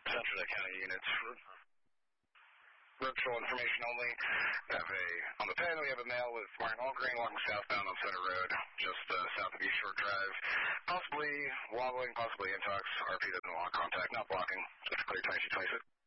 Central County units. Virtual information only. On the pen, we have a male with wearing all green walking southbound on Center Road, just south of East Shore Drive. Possibly wobbling, possibly intox. RP doesn't want contact, not blocking. It's clear 2226.